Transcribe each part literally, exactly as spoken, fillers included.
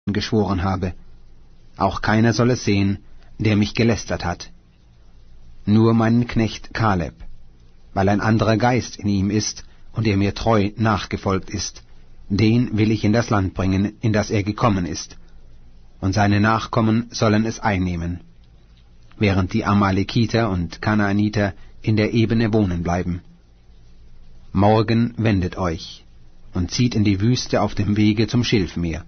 geschworen habe. Auch keiner soll es sehen, der mich gelästert hat. Nur meinen Knecht Kaleb, weil ein anderer Geist in ihm ist und er mir treu nachgefolgt ist, den will ich in das Land bringen, in das er gekommen ist, und seine Nachkommen sollen es einnehmen, während die Amalekiter und Kanaaniter in der Ebene wohnen bleiben. Morgen wendet euch und zieht in die Wüste auf dem Wege zum Schilfmeer.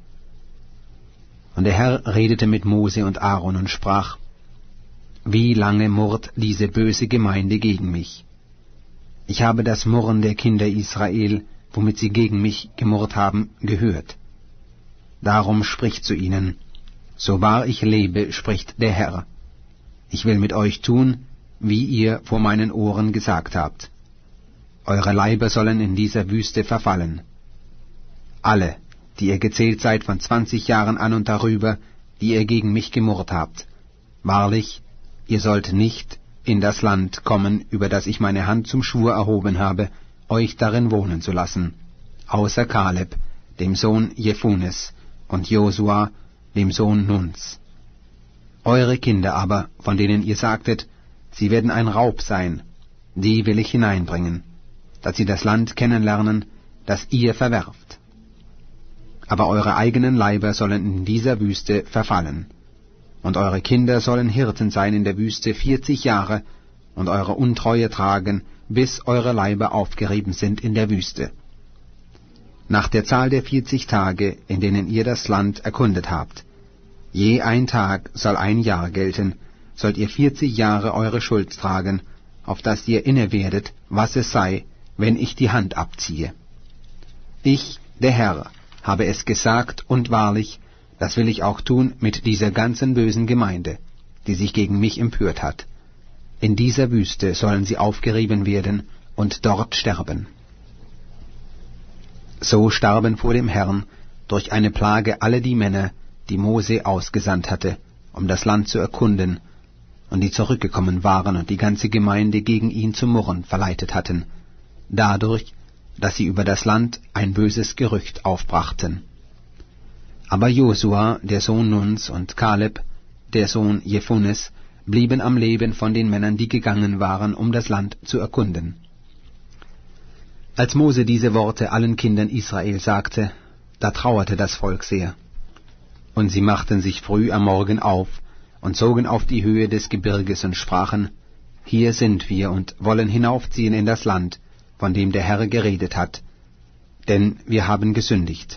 Und der Herr redete mit Mose und Aaron und sprach: Wie lange murrt diese böse Gemeinde gegen mich? Ich habe das Murren der Kinder Israel, womit sie gegen mich gemurrt haben, gehört. Darum spricht zu ihnen: So wahr ich lebe, spricht der Herr, ich will mit euch tun, wie ihr vor meinen Ohren gesagt habt. Eure Leiber sollen in dieser Wüste verfallen. Alle, die ihr gezählt seid von zwanzig Jahren an und darüber, die ihr gegen mich gemurrt habt. Wahrlich, ihr sollt nicht in das Land kommen, über das ich meine Hand zum Schwur erhoben habe, euch darin wohnen zu lassen, außer Kaleb, dem Sohn Jephunes, und Josua, dem Sohn Nuns. Eure Kinder aber, von denen ihr sagtet, sie werden ein Raub sein, die will ich hineinbringen, dass sie das Land kennenlernen, das ihr verwerft. Aber eure eigenen Leiber sollen in dieser Wüste verfallen, und eure Kinder sollen Hirten sein in der Wüste vierzig Jahre, und eure Untreue tragen, bis eure Leiber aufgerieben sind in der Wüste. Nach der Zahl der vierzig Tage, in denen ihr das Land erkundet habt, je ein Tag soll ein Jahr gelten, sollt ihr vierzig Jahre eure Schuld tragen, auf dass ihr inne werdet, was es sei, wenn ich die Hand abziehe. Ich, der Herr, habe es gesagt, und wahrlich, das will ich auch tun mit dieser ganzen bösen Gemeinde, die sich gegen mich empört hat. In dieser Wüste sollen sie aufgerieben werden und dort sterben. So starben vor dem Herrn durch eine Plage alle die Männer, die Mose ausgesandt hatte, um das Land zu erkunden, und die zurückgekommen waren und die ganze Gemeinde gegen ihn zu murren verleitet hatten, dadurch, dass sie über das Land ein böses Gerücht aufbrachten. Aber Josua, der Sohn Nuns, und Kaleb, der Sohn Jephunes, blieben am Leben von den Männern, die gegangen waren, um das Land zu erkunden. Als Mose diese Worte allen Kindern Israel sagte, da trauerte das Volk sehr. Und sie machten sich früh am Morgen auf und zogen auf die Höhe des Gebirges und sprachen: Hier sind wir und wollen hinaufziehen in das Land, von dem der Herr geredet hat, denn wir haben gesündigt.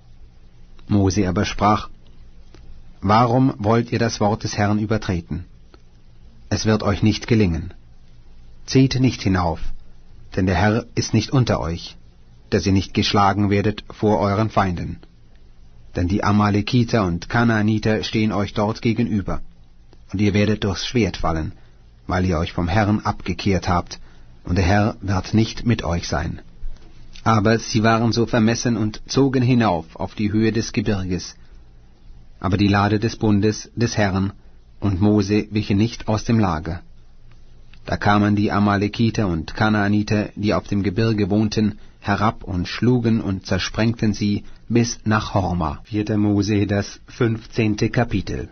Mose aber sprach: Warum wollt ihr das Wort des Herrn übertreten? Es wird euch nicht gelingen. Zieht nicht hinauf, denn der Herr ist nicht unter euch, dass ihr nicht geschlagen werdet vor euren Feinden. Denn die Amalekiter und Kanaaniter stehen euch dort gegenüber, und ihr werdet durchs Schwert fallen, weil ihr euch vom Herrn abgekehrt habt, und der Herr wird nicht mit euch sein. Aber sie waren so vermessen und zogen hinauf auf die Höhe des Gebirges. Aber die Lade des Bundes des Herrn und Mose wichen nicht aus dem Lager. Da kamen die Amalekiter und Kanaaniter, die auf dem Gebirge wohnten, herab und schlugen und zersprengten sie bis nach Horma. Vierter Mose, das fünfzehnte Kapitel.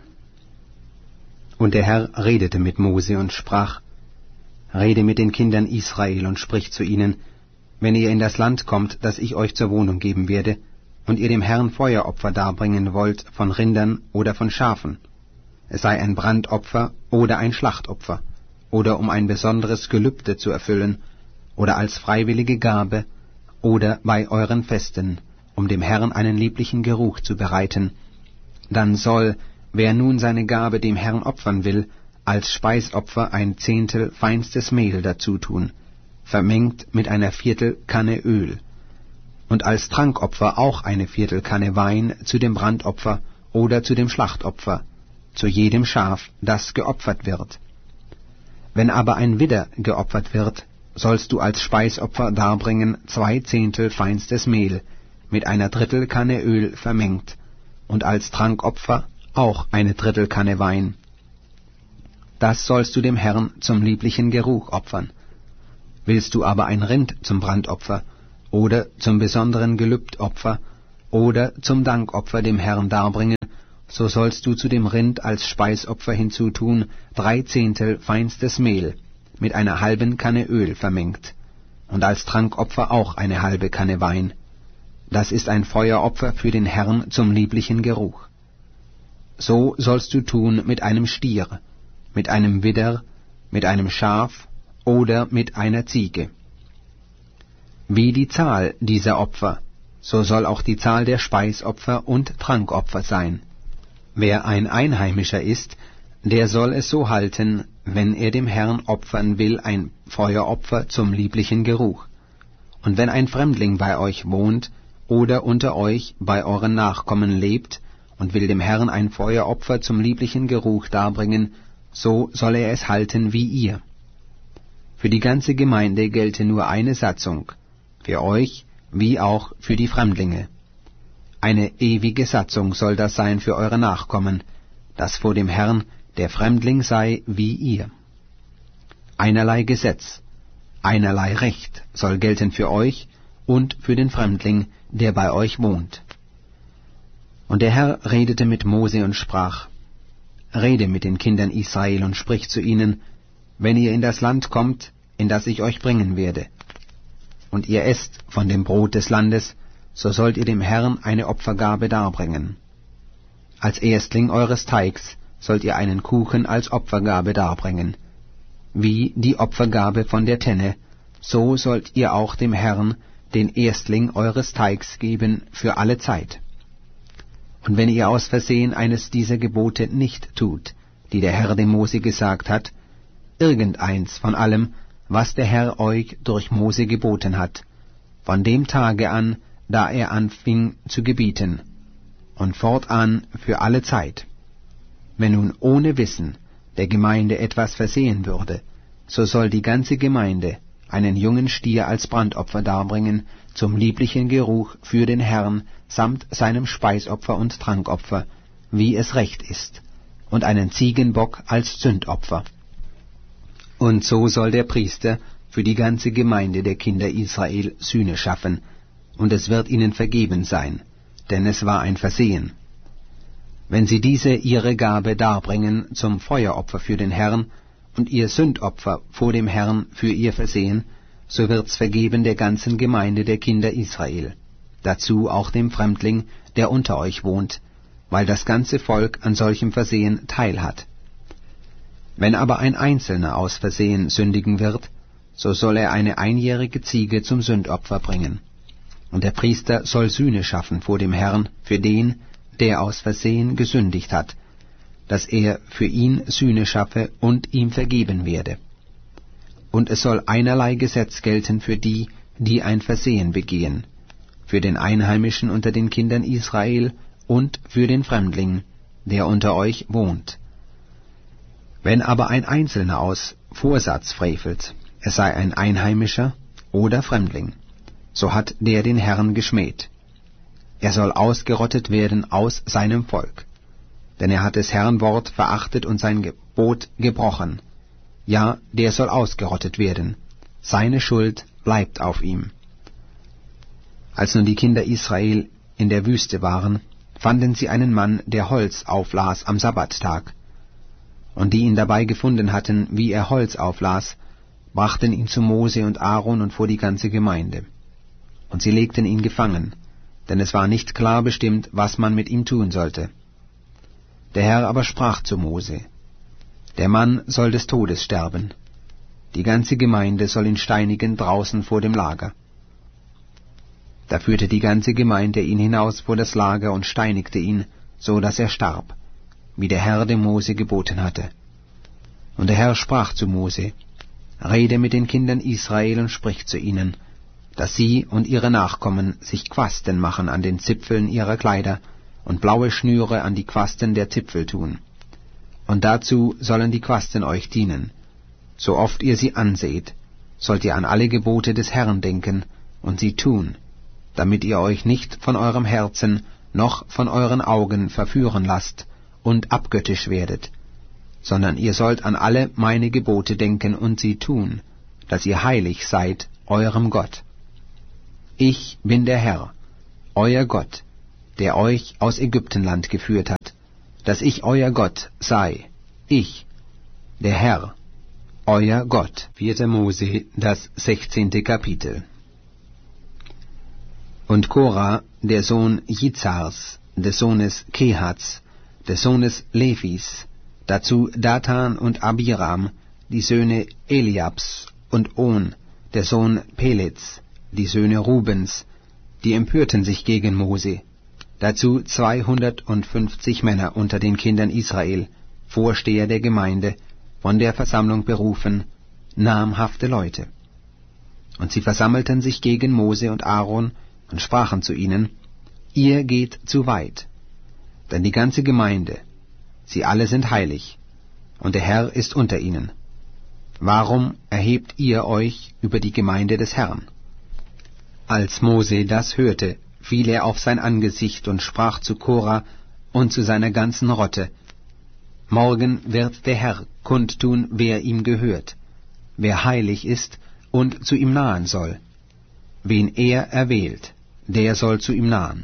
Und der Herr redete mit Mose und sprach: Rede mit den Kindern Israel und sprich zu ihnen, wenn ihr in das Land kommt, das ich euch zur Wohnung geben werde, und ihr dem Herrn Feueropfer darbringen wollt von Rindern oder von Schafen, es sei ein Brandopfer oder ein Schlachtopfer, oder um ein besonderes Gelübde zu erfüllen, oder als freiwillige Gabe, oder bei euren Festen, um dem Herrn einen lieblichen Geruch zu bereiten, dann soll, wer nun seine Gabe dem Herrn opfern will, als Speisopfer ein Zehntel feinstes Mehl dazu tun, vermengt mit einer Viertelkanne Öl, und als Trankopfer auch eine Viertelkanne Wein zu dem Brandopfer oder zu dem Schlachtopfer, zu jedem Schaf, das geopfert wird. Wenn aber ein Widder geopfert wird, sollst du als Speisopfer darbringen zwei Zehntel feinstes Mehl mit einer Drittelkanne Öl vermengt, und als Trankopfer auch eine Drittelkanne Wein. Das sollst du dem Herrn zum lieblichen Geruch opfern. Willst du aber ein Rind zum Brandopfer oder zum besonderen Gelübdopfer, oder zum Dankopfer dem Herrn darbringen, so sollst du zu dem Rind als Speisopfer hinzutun drei Zehntel feinstes Mehl mit einer halben Kanne Öl vermengt, und als Trankopfer auch eine halbe Kanne Wein. Das ist ein Feueropfer für den Herrn zum lieblichen Geruch. So sollst du tun mit einem Stier, mit einem Widder, mit einem Schaf oder mit einer Ziege. Wie die Zahl dieser Opfer, so soll auch die Zahl der Speisopfer und Trankopfer sein. Wer ein Einheimischer ist, der soll es so halten, wenn er dem Herrn opfern will ein Feueropfer zum lieblichen Geruch. Und wenn ein Fremdling bei euch wohnt oder unter euch bei euren Nachkommen lebt und will dem Herrn ein Feueropfer zum lieblichen Geruch darbringen, so soll er es halten wie ihr. Für die ganze Gemeinde gelte nur eine Satzung, für euch wie auch für die Fremdlinge. Eine ewige Satzung soll das sein für eure Nachkommen, dass vor dem Herrn der Fremdling sei wie ihr. Einerlei Gesetz, einerlei Recht soll gelten für euch und für den Fremdling, der bei euch wohnt. Und der Herr redete mit Mose und sprach: Rede mit den Kindern Israel und sprich zu ihnen, wenn ihr in das Land kommt, in das ich euch bringen werde, und ihr esst von dem Brot des Landes, so sollt ihr dem Herrn eine Opfergabe darbringen. Als Erstling eures Teigs sollt ihr einen Kuchen als Opfergabe darbringen. Wie die Opfergabe von der Tenne, so sollt ihr auch dem Herrn den Erstling eures Teigs geben für alle Zeit. Und wenn ihr aus Versehen eines dieser Gebote nicht tut, die der Herr dem Mose gesagt hat, irgendeins von allem, was der Herr euch durch Mose geboten hat, von dem Tage an, da er anfing zu gebieten, und fortan für alle Zeit. Wenn nun ohne Wissen der Gemeinde etwas versehen würde, so soll die ganze Gemeinde einen jungen Stier als Brandopfer darbringen, zum lieblichen Geruch für den Herrn, samt seinem Speisopfer und Trankopfer, wie es recht ist, und einen Ziegenbock als Sündopfer. Und so soll der Priester für die ganze Gemeinde der Kinder Israel Sühne schaffen, und es wird ihnen vergeben sein, denn es war ein Versehen. Wenn sie diese ihre Gabe darbringen zum Feueropfer für den Herrn und ihr Sündopfer vor dem Herrn für ihr Versehen, so wird's vergeben der ganzen Gemeinde der Kinder Israel, dazu auch dem Fremdling, der unter euch wohnt, weil das ganze Volk an solchem Versehen teilhat. Wenn aber ein Einzelner aus Versehen sündigen wird, so soll er eine einjährige Ziege zum Sündopfer bringen. Und der Priester soll Sühne schaffen vor dem Herrn für den, der aus Versehen gesündigt hat, dass er für ihn Sühne schaffe und ihm vergeben werde. Und es soll einerlei Gesetz gelten für die, die ein Versehen begehen, für den Einheimischen unter den Kindern Israel und für den Fremdling, der unter euch wohnt. Wenn aber ein Einzelner aus Vorsatz frevelt, es sei ein Einheimischer oder Fremdling, so hat der den Herrn geschmäht. Er soll ausgerottet werden aus seinem Volk, denn er hat des Herrn Wort verachtet und sein Gebot gebrochen. Ja, der soll ausgerottet werden. Seine Schuld bleibt auf ihm. Als nun die Kinder Israel in der Wüste waren, fanden sie einen Mann, der Holz auflas am Sabbattag. Und die ihn dabei gefunden hatten, wie er Holz auflas, brachten ihn zu Mose und Aaron und vor die ganze Gemeinde. Und sie legten ihn gefangen, denn es war nicht klar bestimmt, was man mit ihm tun sollte. Der Herr aber sprach zu Mose: Der Mann soll des Todes sterben. Die ganze Gemeinde soll ihn steinigen draußen vor dem Lager. Da führte die ganze Gemeinde ihn hinaus vor das Lager und steinigte ihn, so dass er starb, wie der Herr dem Mose geboten hatte. Und der Herr sprach zu Mose: Rede mit den Kindern Israel und sprich zu ihnen, dass sie und ihre Nachkommen sich Quasten machen an den Zipfeln ihrer Kleider und blaue Schnüre an die Quasten der Zipfel tun. Und dazu sollen die Quasten euch dienen. So oft ihr sie anseht, sollt ihr an alle Gebote des Herrn denken und sie tun, damit ihr euch nicht von eurem Herzen noch von euren Augen verführen lasst und abgöttisch werdet, sondern ihr sollt an alle meine Gebote denken und sie tun, dass ihr heilig seid eurem Gott. Ich bin der Herr, euer Gott, der euch aus Ägyptenland geführt hat, dass ich euer Gott sei, ich, der Herr, euer Gott. Vierter Mose, das sechzehnte Kapitel. Und Korah, der Sohn Jizars, des Sohnes Kehats, des Sohnes Levis, dazu Datan und Abiram, die Söhne Eliabs, und On, der Sohn Pelets, die Söhne Rubens, die empörten sich gegen Mose, dazu zweihundertfünfzig Männer unter den Kindern Israel, Vorsteher der Gemeinde, von der Versammlung berufen, namhafte Leute. Und sie versammelten sich gegen Mose und Aaron und sprachen zu ihnen, ihr geht zu weit, denn die ganze Gemeinde, sie alle sind heilig, und der Herr ist unter ihnen. Warum erhebt ihr euch über die Gemeinde des Herrn? Als Mose das hörte, fiel er auf sein Angesicht und sprach zu Korah und zu seiner ganzen Rotte, morgen wird der Herr kundtun, wer ihm gehört, wer heilig ist und zu ihm nahen soll. Wen er erwählt, der soll zu ihm nahen.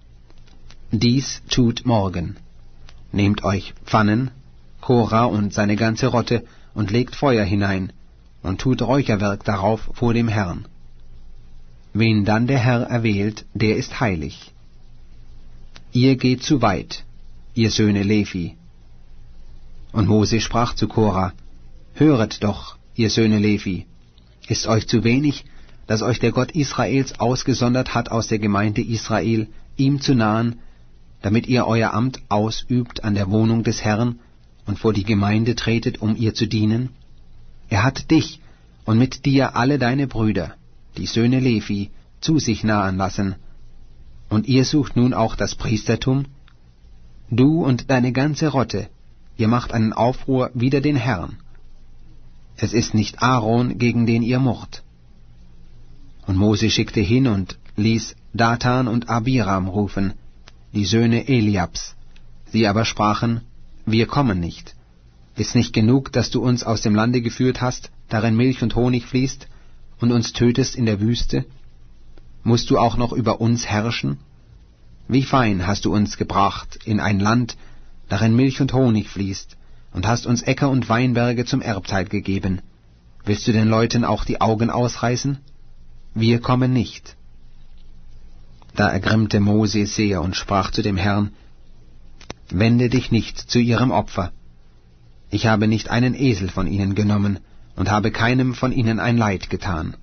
Dies tut morgen. Nehmt euch Pfannen, Korah und seine ganze Rotte, und legt Feuer hinein, und tut Räucherwerk darauf vor dem Herrn. Wen dann der Herr erwählt, der ist heilig. Ihr geht zu weit, ihr Söhne Levi. Und Mose sprach zu Korah, höret doch, ihr Söhne Levi, ist euch zu wenig, dass euch der Gott Israels ausgesondert hat aus der Gemeinde Israel, ihm zu nahen, damit ihr euer Amt ausübt an der Wohnung des Herrn und vor die Gemeinde tretet, um ihr zu dienen? Er hat dich und mit dir alle deine Brüder, die Söhne Levi, zu sich nahen lassen, und ihr sucht nun auch das Priestertum? Du und deine ganze Rotte, ihr macht einen Aufruhr wider den Herrn. Es ist nicht Aaron, gegen den ihr murrt. Und Mose schickte hin und ließ Datan und Abiram rufen, die Söhne Eliabs. Sie aber sprachen, wir kommen nicht. Ist nicht genug, dass du uns aus dem Lande geführt hast, darin Milch und Honig fließt, und uns tötest in der Wüste? Musst du auch noch über uns herrschen? Wie fein hast du uns gebracht in ein Land, darin Milch und Honig fließt, und hast uns Äcker und Weinberge zum Erbteil gegeben. Willst du den Leuten auch die Augen ausreißen? Wir kommen nicht. Da ergrimmte Mose sehr und sprach zu dem Herrn, wende dich nicht zu ihrem Opfer. Ich habe nicht einen Esel von ihnen genommen und habe keinem von ihnen ein Leid getan.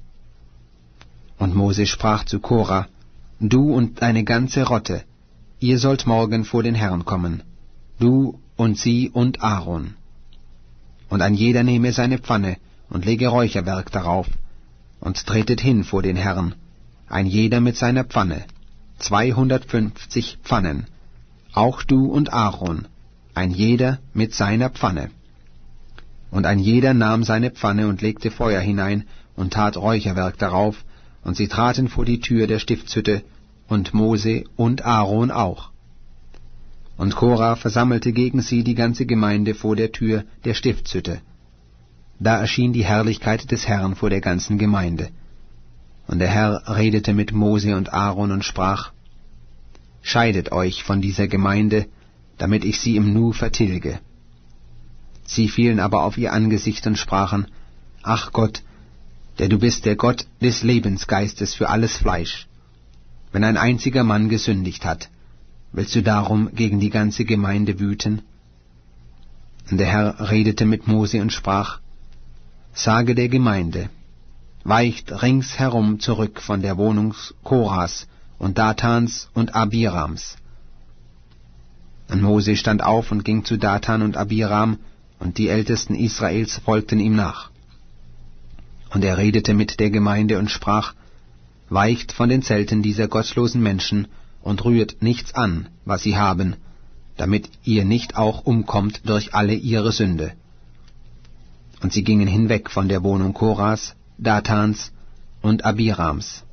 Und Mose sprach zu Korah, du und deine ganze Rotte, ihr sollt morgen vor den Herrn kommen, du und sie und Aaron. Und ein jeder nehme seine Pfanne und lege Räucherwerk darauf, und tretet hin vor den Herrn, ein jeder mit seiner Pfanne, zweihundertfünfzig Pfannen, auch du und Aaron, ein jeder mit seiner Pfanne. Und ein jeder nahm seine Pfanne und legte Feuer hinein und tat Räucherwerk darauf, und sie traten vor die Tür der Stiftshütte, und Mose und Aaron auch. Und Korah versammelte gegen sie die ganze Gemeinde vor der Tür der Stiftshütte. Da erschien die Herrlichkeit des Herrn vor der ganzen Gemeinde. Und der Herr redete mit Mose und Aaron und sprach, scheidet euch von dieser Gemeinde, damit ich sie im Nu vertilge. Sie fielen aber auf ihr Angesicht und sprachen, ach Gott, der du bist der Gott des Lebensgeistes für alles Fleisch. Wenn ein einziger Mann gesündigt hat, willst du darum gegen die ganze Gemeinde wüten? Und der Herr redete mit Mose und sprach, sage der Gemeinde, weicht ringsherum zurück von der Wohnung Korahs und Datans und Abirams. Und Mose stand auf und ging zu Datan und Abiram, und die Ältesten Israels folgten ihm nach. Und er redete mit der Gemeinde und sprach, weicht von den Zelten dieser gottlosen Menschen und rührt nichts an, was sie haben, damit ihr nicht auch umkommt durch alle ihre Sünde. Und sie gingen hinweg von der Wohnung Korahs, Datans und Abirams.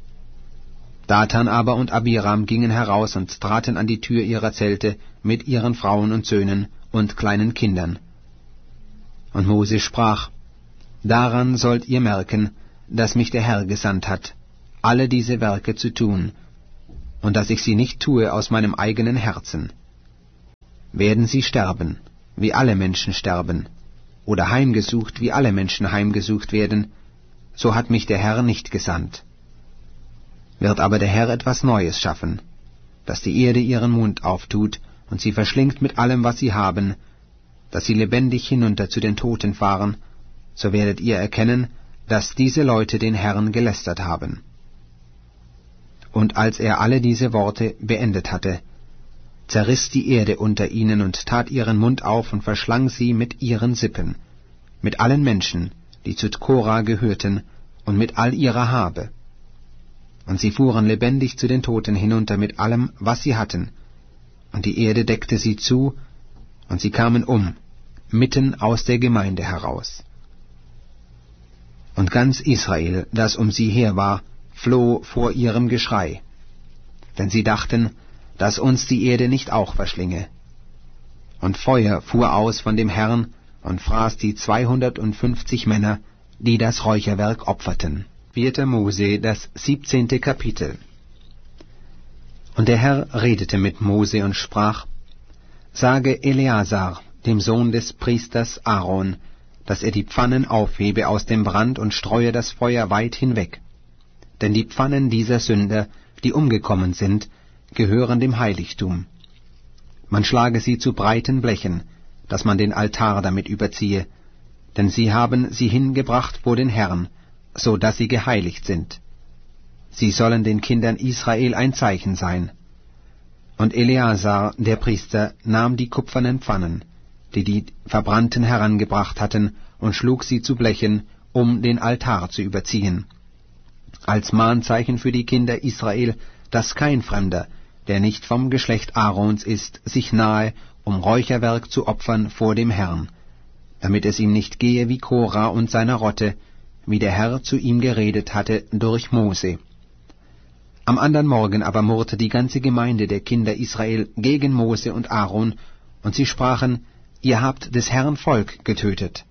Datan aber und Abiram gingen heraus und traten an die Tür ihrer Zelte mit ihren Frauen und Söhnen und kleinen Kindern. Und Mose sprach, daran sollt ihr merken, dass mich der Herr gesandt hat, alle diese Werke zu tun, und dass ich sie nicht tue aus meinem eigenen Herzen. Werden sie sterben, wie alle Menschen sterben, oder heimgesucht, wie alle Menschen heimgesucht werden, so hat mich der Herr nicht gesandt. Wird aber der Herr etwas Neues schaffen, dass die Erde ihren Mund auftut und sie verschlingt mit allem, was sie haben, dass sie lebendig hinunter zu den Toten fahren, so werdet ihr erkennen, dass diese Leute den Herrn gelästert haben. Und als er alle diese Worte beendet hatte, zerriss die Erde unter ihnen und tat ihren Mund auf und verschlang sie mit ihren Sippen, mit allen Menschen, die zu Korah gehörten, und mit all ihrer Habe. Und sie fuhren lebendig zu den Toten hinunter mit allem, was sie hatten, und die Erde deckte sie zu, und sie kamen um, mitten aus der Gemeinde heraus. Und ganz Israel, das um sie her war, floh vor ihrem Geschrei, denn sie dachten, dass uns die Erde nicht auch verschlinge. Und Feuer fuhr aus von dem Herrn und fraß die zweihundertfünfzig Männer, die das Räucherwerk opferten. Vierter Mose, das siebzehnte Kapitel. Und der Herr redete mit Mose und sprach, Sage Eleazar, dem Sohn des Priesters Aaron, dass er die Pfannen aufhebe aus dem Brand und streue das Feuer weit hinweg. Denn die Pfannen dieser Sünder, die umgekommen sind, gehören dem Heiligtum. Man schlage sie zu breiten Blechen, dass man den Altar damit überziehe, denn sie haben sie hingebracht vor den Herrn, so dass sie geheiligt sind. Sie sollen den Kindern Israel ein Zeichen sein. Und Eleazar, der Priester, nahm die kupfernen Pfannen, die die Verbrannten herangebracht hatten, und schlug sie zu Blechen, um den Altar zu überziehen, als Mahnzeichen für die Kinder Israel, dass kein Fremder, der nicht vom Geschlecht Aarons ist, sich nahe, um Räucherwerk zu opfern vor dem Herrn, damit es ihm nicht gehe wie Korah und seiner Rotte, wie der Herr zu ihm geredet hatte durch Mose. Am andern Morgen aber murrte die ganze Gemeinde der Kinder Israel gegen Mose und Aaron, und sie sprachen, Ihr habt des Herrn Volk getötet.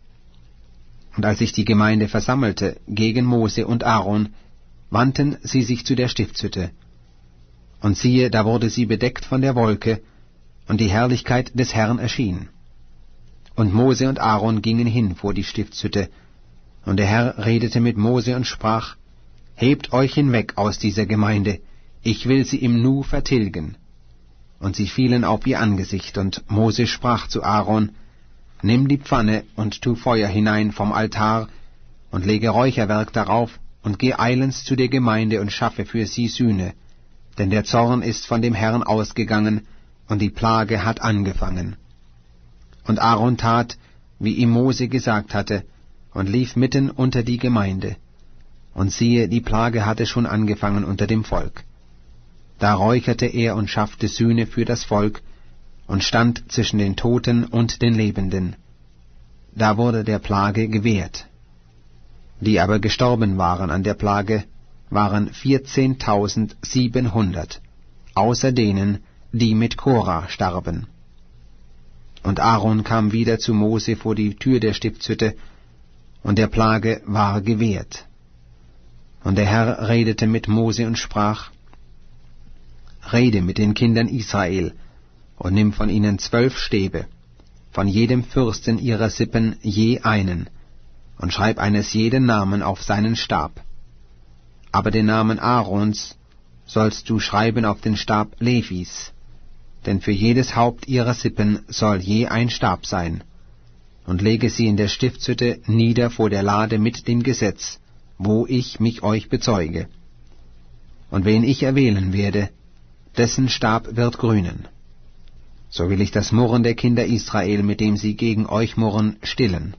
Und als sich die Gemeinde versammelte gegen Mose und Aaron, wandten sie sich zu der Stiftshütte. Und siehe, da wurde sie bedeckt von der Wolke, und die Herrlichkeit des Herrn erschien. Und Mose und Aaron gingen hin vor die Stiftshütte, und der Herr redete mit Mose und sprach, Hebt euch hinweg aus dieser Gemeinde, ich will sie im Nu vertilgen. Und sie fielen auf ihr Angesicht, und Mose sprach zu Aaron, Nimm die Pfanne und tu Feuer hinein vom Altar, und lege Räucherwerk darauf, und geh eilends zu der Gemeinde und schaffe für sie Sühne, denn der Zorn ist von dem Herrn ausgegangen, und die Plage hat angefangen. Und Aaron tat, wie ihm Mose gesagt hatte, und lief mitten unter die Gemeinde. Und siehe, die Plage hatte schon angefangen unter dem Volk. Da räucherte er und schaffte Sühne für das Volk, und stand zwischen den Toten und den Lebenden. Da wurde der Plage gewehrt. Die aber gestorben waren an der Plage, waren vierzehntausendsiebenhundert, außer denen, die mit Korah starben. Und Aaron kam wieder zu Mose vor die Tür der Stiftshütte, und der Plage war gewehrt. Und der Herr redete mit Mose und sprach, Rede mit den Kindern Israel, und nimm von ihnen zwölf Stäbe, von jedem Fürsten ihrer Sippen je einen, und schreib eines jeden Namen auf seinen Stab. Aber den Namen Aarons sollst du schreiben auf den Stab Levis, denn für jedes Haupt ihrer Sippen soll je ein Stab sein, und lege sie in der Stiftshütte nieder vor der Lade mit dem Gesetz, wo ich mich euch bezeuge. Und wen ich erwählen werde, dessen Stab wird grünen. So will ich das Murren der Kinder Israel, mit dem sie gegen euch murren, stillen.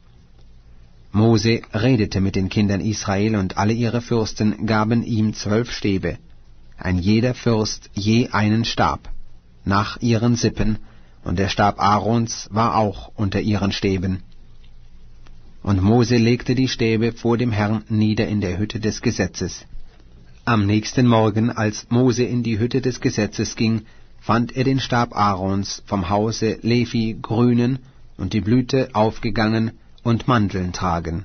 Mose redete mit den Kindern Israel, und alle ihre Fürsten gaben ihm zwölf Stäbe, ein jeder Fürst je einen Stab, nach ihren Sippen, und der Stab Aarons war auch unter ihren Stäben. Und Mose legte die Stäbe vor dem Herrn nieder in der Hütte des Gesetzes. Am nächsten Morgen, als Mose in die Hütte des Gesetzes ging, fand er den Stab Aarons vom Hause Levi grünen und die Blüte aufgegangen und Manteln tragen.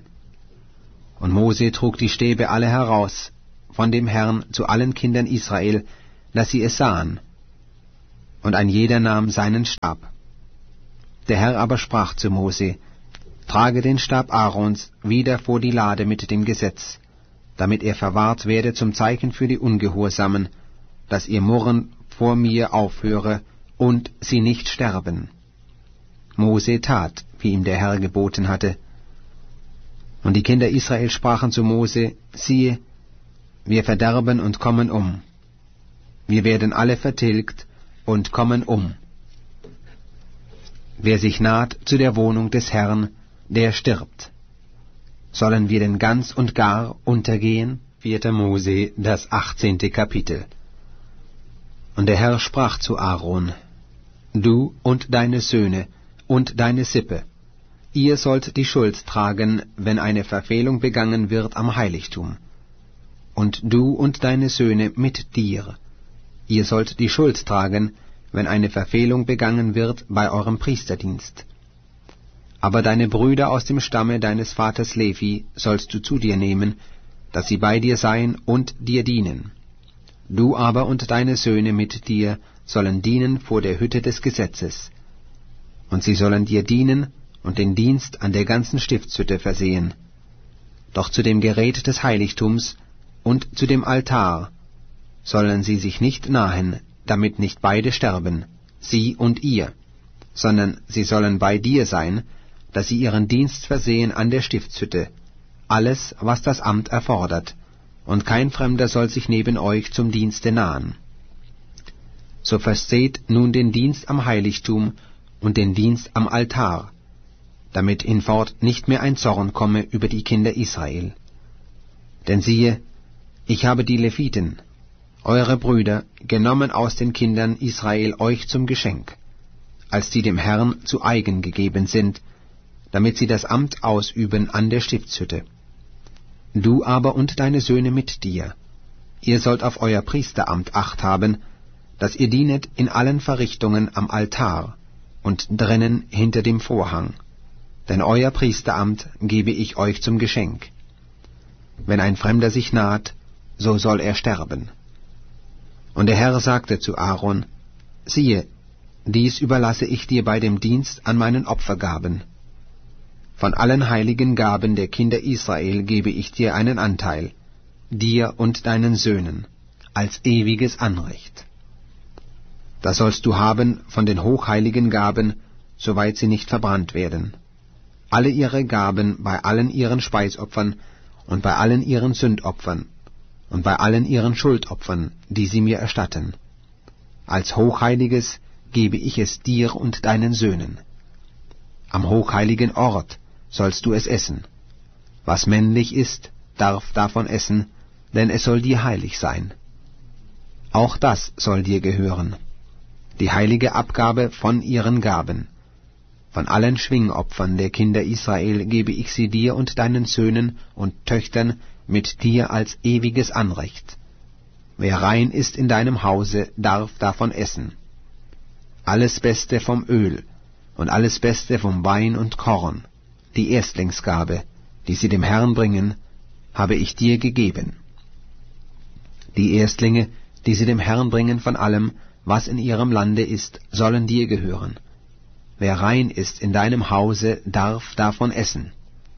Und Mose trug die Stäbe alle heraus von dem Herrn zu allen Kindern Israel, dass sie es sahen. Und ein jeder nahm seinen Stab. Der Herr aber sprach zu Mose: Trage den Stab Aarons wieder vor die Lade mit dem Gesetz, damit er verwahrt werde zum Zeichen für die Ungehorsamen, dass ihr Murren vor mir aufhöre und sie nicht sterben. Mose tat, wie ihm der Herr geboten hatte. Und die Kinder Israel sprachen zu Mose: Siehe, wir verderben und kommen um. Wir werden alle vertilgt und kommen um. Wer sich naht zu der Wohnung des Herrn, der stirbt. Sollen wir denn ganz und gar untergehen? vierter Mose, das achtzehnte Kapitel. Und der Herr sprach zu Aaron: Du und deine Söhne und deine Sippe, ihr sollt die Schuld tragen, wenn eine Verfehlung begangen wird am Heiligtum. Und du und deine Söhne mit dir, ihr sollt die Schuld tragen, wenn eine Verfehlung begangen wird bei eurem Priesterdienst. Aber deine Brüder aus dem Stamme deines Vaters Levi sollst du zu dir nehmen, dass sie bei dir seien und dir dienen. Du aber und deine Söhne mit dir sollen dienen vor der Hütte des Gesetzes. Und sie sollen dir dienen und den Dienst an der ganzen Stiftshütte versehen. Doch zu dem Gerät des Heiligtums und zu dem Altar sollen sie sich nicht nahen, damit nicht beide sterben, sie und ihr, sondern sie sollen bei dir sein, dass sie ihren Dienst versehen an der Stiftshütte, alles, was das Amt erfordert, und kein Fremder soll sich neben euch zum Dienste nahen. So versteht nun den Dienst am Heiligtum und den Dienst am Altar, damit hinfort nicht mehr ein Zorn komme über die Kinder Israel. Denn siehe, ich habe die Leviten, eure Brüder, genommen aus den Kindern Israel euch zum Geschenk, als die dem Herrn zu eigen gegeben sind, damit sie das Amt ausüben an der Stiftshütte. Du aber und deine Söhne mit dir, ihr sollt auf euer Priesteramt Acht haben, dass ihr dienet in allen Verrichtungen am Altar und drinnen hinter dem Vorhang, denn euer Priesteramt gebe ich euch zum Geschenk. Wenn ein Fremder sich naht, so soll er sterben. Und der Herr sagte zu Aaron: Siehe, dies überlasse ich dir bei dem Dienst an meinen Opfergaben. Von allen heiligen Gaben der Kinder Israel gebe ich dir einen Anteil, dir und deinen Söhnen, als ewiges Anrecht. Das sollst du haben von den hochheiligen Gaben, soweit sie nicht verbrannt werden. Alle ihre Gaben bei allen ihren Speisopfern und bei allen ihren Sündopfern und bei allen ihren Schuldopfern, die sie mir erstatten. Als Hochheiliges gebe ich es dir und deinen Söhnen. Am hochheiligen Ort sollst du es essen. Was männlich ist, darf davon essen, denn es soll dir heilig sein. Auch das soll dir gehören, die heilige Abgabe von ihren Gaben. Von allen Schwingopfern der Kinder Israel gebe ich sie dir und deinen Söhnen und Töchtern mit dir als ewiges Anrecht. Wer rein ist in deinem Hause, darf davon essen. Alles Beste vom Öl und alles Beste vom Wein und Korn, die Erstlingsgabe, die sie dem Herrn bringen, habe ich dir gegeben. Die Erstlinge, die sie dem Herrn bringen von allem, was in ihrem Lande ist, sollen dir gehören. Wer rein ist in deinem Hause, darf davon essen.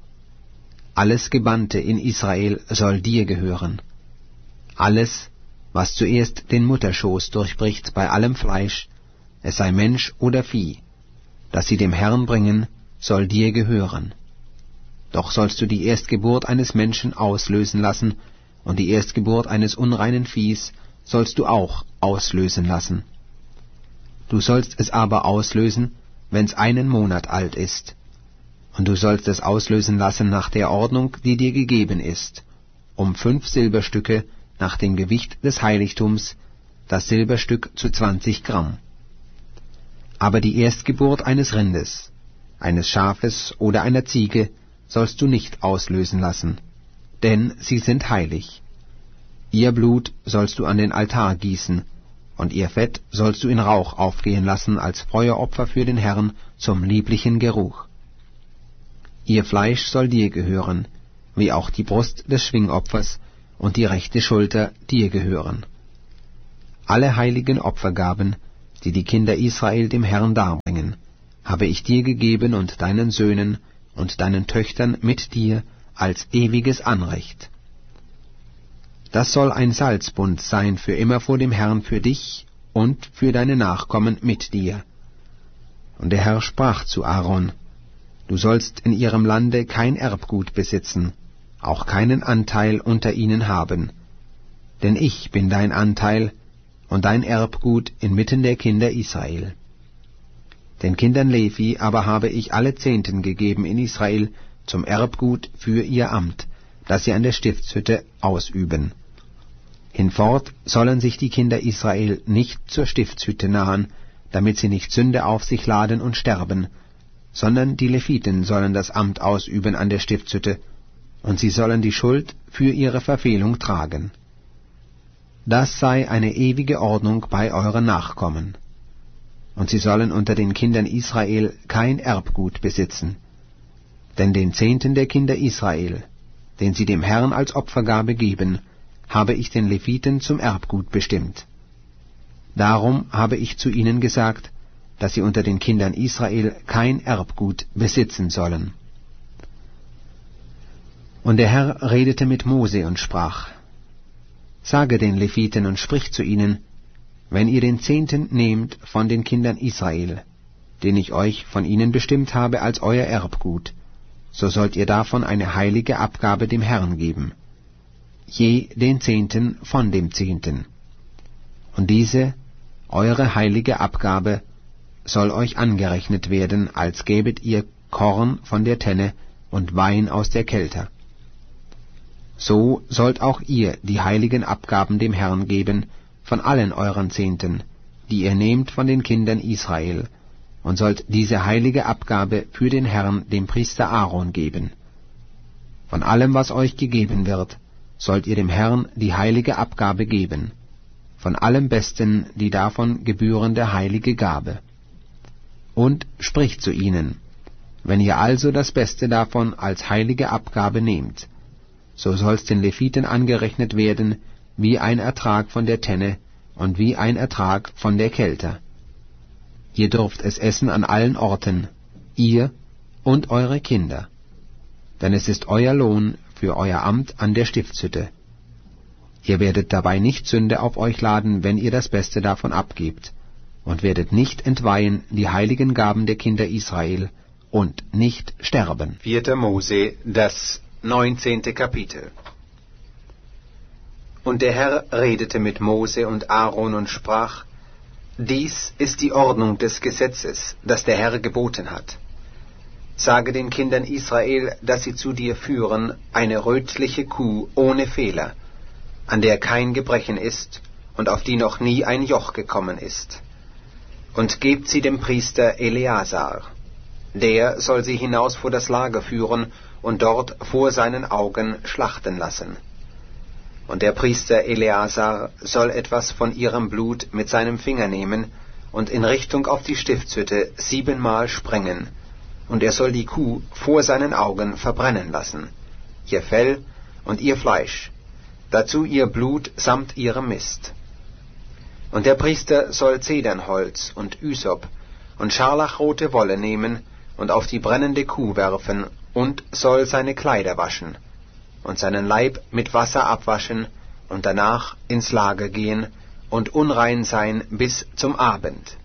Alles Gebannte in Israel soll dir gehören. Alles, was zuerst den Mutterschoß durchbricht bei allem Fleisch, es sei Mensch oder Vieh, das sie dem Herrn bringen, soll dir gehören. Doch sollst du die Erstgeburt eines Menschen auslösen lassen, und die Erstgeburt eines unreinen Viehs sollst du auch auslösen lassen. Du sollst es aber auslösen, wenn's einen Monat alt ist, und du sollst es auslösen lassen nach der Ordnung, die dir gegeben ist, um fünf Silberstücke nach dem Gewicht des Heiligtums, das Silberstück zu zwanzig Gramm. Aber die Erstgeburt eines Rindes, eines Schafes oder einer Ziege sollst du nicht auslösen lassen, denn sie sind heilig. Ihr Blut sollst du an den Altar gießen, und ihr Fett sollst du in Rauch aufgehen lassen als Feueropfer für den Herrn zum lieblichen Geruch. Ihr Fleisch soll dir gehören, wie auch die Brust des Schwingopfers und die rechte Schulter dir gehören. Alle heiligen Opfergaben, die die Kinder Israel dem Herrn darbringen, habe ich dir gegeben und deinen Söhnen und deinen Töchtern mit dir als ewiges Anrecht. Das soll ein Salzbund sein für immer vor dem Herrn für dich und für deine Nachkommen mit dir. Und der Herr sprach zu Aaron: Du sollst in ihrem Lande kein Erbgut besitzen, auch keinen Anteil unter ihnen haben. Denn ich bin dein Anteil und dein Erbgut inmitten der Kinder Israel. Den Kindern Levi aber habe ich alle Zehnten gegeben in Israel zum Erbgut für ihr Amt, das sie an der Stiftshütte ausüben. Hinfort sollen sich die Kinder Israel nicht zur Stiftshütte nahen, damit sie nicht Sünde auf sich laden und sterben, sondern die Leviten sollen das Amt ausüben an der Stiftshütte, und sie sollen die Schuld für ihre Verfehlung tragen. Das sei eine ewige Ordnung bei euren Nachkommen. Und sie sollen unter den Kindern Israel kein Erbgut besitzen. Denn den Zehnten der Kinder Israel, den sie dem Herrn als Opfergabe geben, habe ich den Leviten zum Erbgut bestimmt. Darum habe ich zu ihnen gesagt, dass sie unter den Kindern Israel kein Erbgut besitzen sollen. Und der Herr redete mit Mose und sprach: Sage den Leviten und sprich zu ihnen: Wenn ihr den Zehnten nehmt von den Kindern Israel, den ich euch von ihnen bestimmt habe als euer Erbgut, so sollt ihr davon eine heilige Abgabe dem Herrn geben, je den Zehnten von dem Zehnten. Und diese, eure heilige Abgabe, soll euch angerechnet werden, als gäbet ihr Korn von der Tenne und Wein aus der Kelter. So sollt auch ihr die heiligen Abgaben dem Herrn geben von allen euren Zehnten, die ihr nehmt von den Kindern Israel, und sollt diese heilige Abgabe für den Herrn dem Priester Aaron geben. Von allem, was euch gegeben wird, sollt ihr dem Herrn die heilige Abgabe geben, von allem Besten die davon gebührende heilige Gabe. Und spricht zu ihnen: Wenn ihr also das Beste davon als heilige Abgabe nehmt, so soll's den Leviten angerechnet werden wie ein Ertrag von der Tenne und wie ein Ertrag von der Kelter. Ihr dürft es essen an allen Orten, ihr und eure Kinder, denn es ist euer Lohn für euer Amt an der Stiftshütte. Ihr werdet dabei nicht Sünde auf euch laden, wenn ihr das Beste davon abgebt, und werdet nicht entweihen die heiligen Gaben der Kinder Israel und nicht sterben. vierter Mose, das neunzehnte Kapitel. Und der Herr redete mit Mose und Aaron und sprach: Dies ist die Ordnung des Gesetzes, das der Herr geboten hat. Sage den Kindern Israel, dass sie zu dir führen eine rötliche Kuh ohne Fehler, an der kein Gebrechen ist und auf die noch nie ein Joch gekommen ist. Und gebt sie dem Priester Eleazar. Der soll sie hinaus vor das Lager führen und dort vor seinen Augen schlachten lassen. Und der Priester Eleazar soll etwas von ihrem Blut mit seinem Finger nehmen und in Richtung auf die Stiftshütte siebenmal sprengen, und er soll die Kuh vor seinen Augen verbrennen lassen, ihr Fell und ihr Fleisch, dazu ihr Blut samt ihrem Mist. Und der Priester soll Zedernholz und Ysop und scharlachrote Wolle nehmen und auf die brennende Kuh werfen und soll seine Kleider waschen und seinen Leib mit Wasser abwaschen und danach ins Lager gehen und unrein sein bis zum Abend.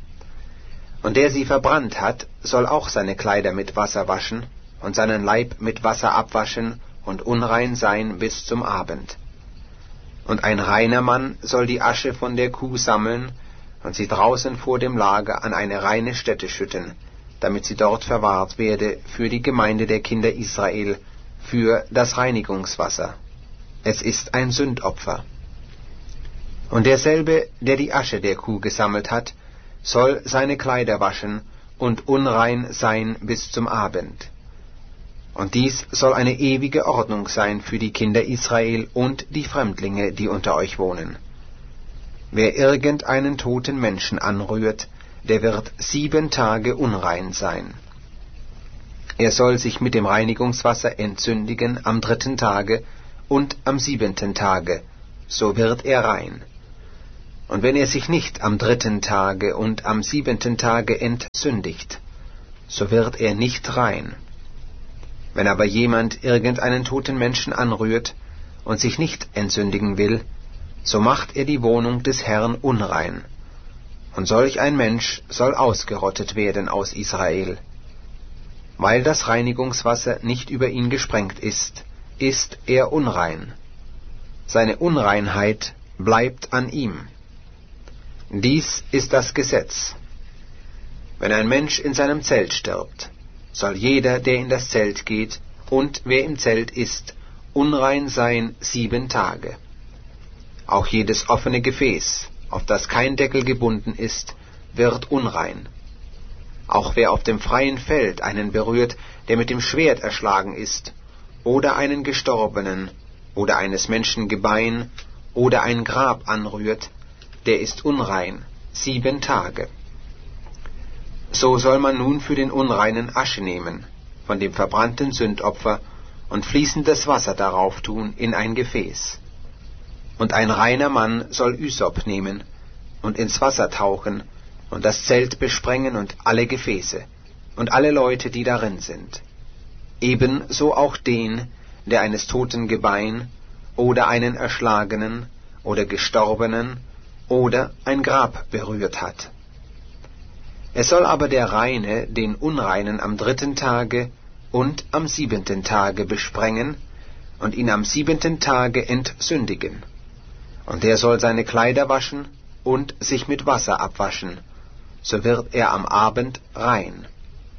Und der sie verbrannt hat, soll auch seine Kleider mit Wasser waschen und seinen Leib mit Wasser abwaschen und unrein sein bis zum Abend. Und ein reiner Mann soll die Asche von der Kuh sammeln und sie draußen vor dem Lager an eine reine Stätte schütten, damit sie dort verwahrt werde für die Gemeinde der Kinder Israel, für das Reinigungswasser. Es ist ein Sündopfer. Und derselbe, der die Asche der Kuh gesammelt hat, soll seine Kleider waschen und unrein sein bis zum Abend. Und dies soll eine ewige Ordnung sein für die Kinder Israel und die Fremdlinge, die unter euch wohnen. Wer irgendeinen toten Menschen anrührt, der wird sieben Tage unrein sein. Er soll sich mit dem Reinigungswasser entzündigen am dritten Tage und am siebenten Tage, so wird er rein. Und wenn er sich nicht am dritten Tage und am siebenten Tage entsündigt, so wird er nicht rein. Wenn aber jemand irgendeinen toten Menschen anrührt und sich nicht entsündigen will, so macht er die Wohnung des Herrn unrein. Und solch ein Mensch soll ausgerottet werden aus Israel. Weil das Reinigungswasser nicht über ihn gesprengt ist, ist er unrein. Seine Unreinheit bleibt an ihm. Dies ist das Gesetz. Wenn ein Mensch in seinem Zelt stirbt, soll jeder, der in das Zelt geht und wer im Zelt ist, unrein sein sieben Tage. Auch jedes offene Gefäß, auf das kein Deckel gebunden ist, wird unrein. Auch wer auf dem freien Feld einen berührt, der mit dem Schwert erschlagen ist, oder einen Gestorbenen, oder eines Menschen Gebein, oder ein Grab anrührt, der ist unrein, sieben Tage. So soll man nun für den Unreinen Asche nehmen, von dem verbrannten Sündopfer, und fließendes Wasser darauf tun in ein Gefäß. Und ein reiner Mann soll Ysop nehmen, und ins Wasser tauchen, und das Zelt besprengen und alle Gefäße, und alle Leute, die darin sind. Ebenso auch den, der eines toten Gebein, oder einen Erschlagenen, oder Gestorbenen, oder ein Grab berührt hat. Es soll aber der Reine den Unreinen am dritten Tage und am siebenten Tage besprengen und ihn am siebenten Tage entsündigen. Und der soll seine Kleider waschen und sich mit Wasser abwaschen, so wird er am Abend rein.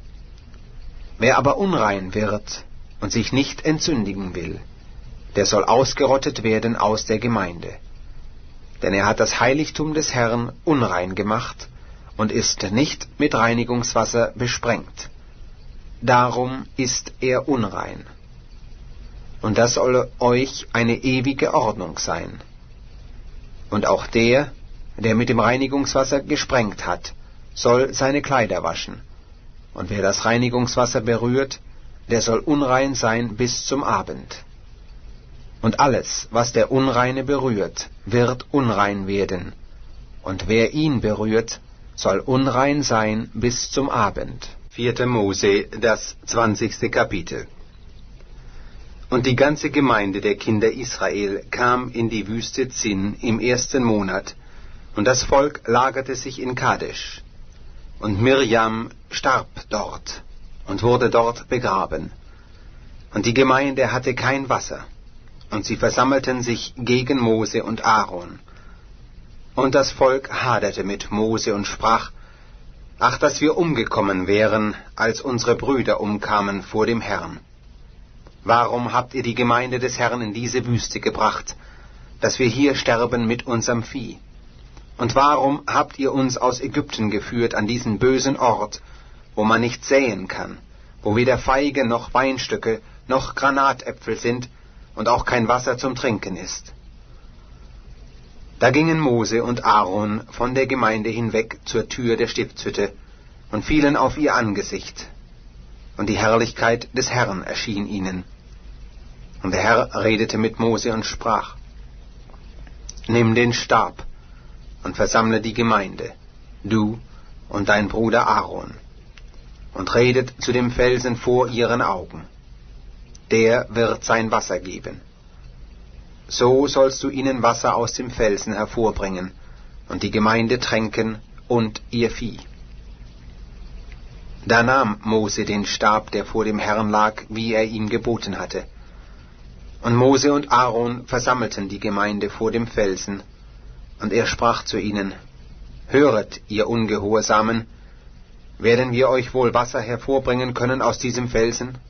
Wer aber unrein wird und sich nicht entsündigen will, der soll ausgerottet werden aus der Gemeinde. Denn er hat das Heiligtum des Herrn unrein gemacht und ist nicht mit Reinigungswasser besprengt. Darum ist er unrein. Und das soll euch eine ewige Ordnung sein. Und auch der, der mit dem Reinigungswasser gesprengt hat, soll seine Kleider waschen. Und wer das Reinigungswasser berührt, der soll unrein sein bis zum Abend. Und alles, was der Unreine berührt, wird unrein werden. Und wer ihn berührt, soll unrein sein bis zum Abend. Vierte Mose, das zwanzigste Kapitel. Und die ganze Gemeinde der Kinder Israel kam in die Wüste Zin im ersten Monat, und das Volk lagerte sich in Kadesh. Und Mirjam starb dort und wurde dort begraben. Und die Gemeinde hatte kein Wasser, und sie versammelten sich gegen Mose und Aaron. Und das Volk haderte mit Mose und sprach: Ach, dass wir umgekommen wären, als unsere Brüder umkamen vor dem Herrn. Warum habt ihr die Gemeinde des Herrn in diese Wüste gebracht, dass wir hier sterben mit unserem Vieh? Und warum habt ihr uns aus Ägypten geführt an diesen bösen Ort, wo man nicht säen kann, wo weder Feige noch Weinstöcke noch Granatäpfel sind und auch kein Wasser zum Trinken ist? Da gingen Mose und Aaron von der Gemeinde hinweg zur Tür der Stiftshütte und fielen auf ihr Angesicht, und die Herrlichkeit des Herrn erschien ihnen. Und der Herr redete mit Mose und sprach: Nimm den Stab und versammle die Gemeinde, du und dein Bruder Aaron, und redet zu dem Felsen vor ihren Augen. Der wird sein Wasser geben. So sollst du ihnen Wasser aus dem Felsen hervorbringen, und die Gemeinde tränken und ihr Vieh. Da nahm Mose den Stab, der vor dem Herrn lag, wie er ihm geboten hatte. Und Mose und Aaron versammelten die Gemeinde vor dem Felsen, und er sprach zu ihnen: Höret, ihr Ungehorsamen, werden wir euch wohl Wasser hervorbringen können aus diesem Felsen?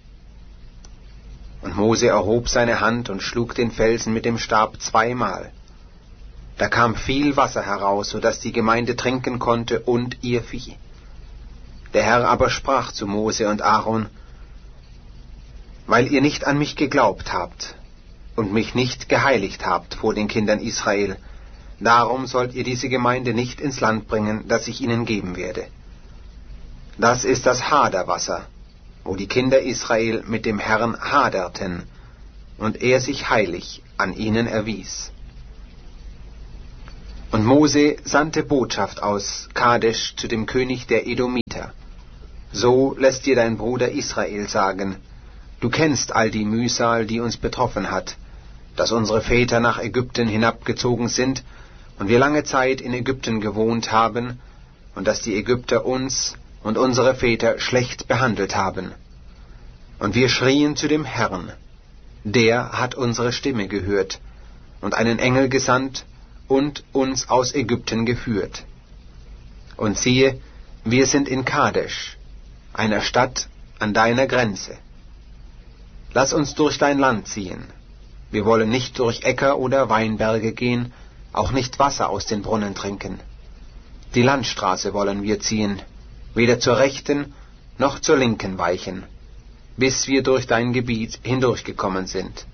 Und Mose erhob seine Hand und schlug den Felsen mit dem Stab zweimal. Da kam viel Wasser heraus, so dass die Gemeinde trinken konnte und ihr Vieh. Der Herr aber sprach zu Mose und Aaron: Weil ihr nicht an mich geglaubt habt und mich nicht geheiligt habt vor den Kindern Israel, darum sollt ihr diese Gemeinde nicht ins Land bringen, das ich ihnen geben werde. Das ist das Haderwasser, wo die Kinder Israel mit dem Herrn haderten, und er sich heilig an ihnen erwies. Und Mose sandte Botschaft aus Kadesh zu dem König der Edomiter. So lässt dir dein Bruder Israel sagen: Du kennst all die Mühsal, die uns betroffen hat, dass unsere Väter nach Ägypten hinabgezogen sind und wir lange Zeit in Ägypten gewohnt haben und dass die Ägypter uns und unsere Väter schlecht behandelt haben. Und wir schrien zu dem Herrn. Der hat unsere Stimme gehört und einen Engel gesandt und uns aus Ägypten geführt. Und siehe, wir sind in Kadesh, einer Stadt an deiner Grenze. Lass uns durch dein Land ziehen. Wir wollen nicht durch Äcker oder Weinberge gehen, auch nicht Wasser aus den Brunnen trinken. Die Landstraße wollen wir ziehen, weder zur rechten noch zur linken weichen, bis wir durch dein Gebiet hindurchgekommen sind.